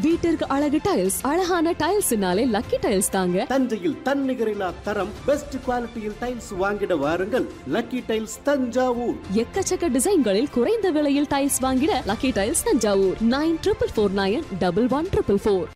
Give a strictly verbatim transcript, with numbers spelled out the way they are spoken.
வீட்டிற்கு அழகு டைல்ஸ். அழகான டைல்ஸ்னாலே லக்கி டைல்ஸ் தாங்க. தஞ்சையில் தன்னிகரில்லா தரம் பெஸ்ட் குவாலிட்டியில் டைல்ஸ் வாங்கிட வாருங்கள். Lucky tiles Thanjavur. எக்கச்சக்க டிசைன்களில் குறைந்த விலையில் டைல்ஸ் வாங்கிட lucky tiles Thanjavur. Nine triple four nine double one triple four.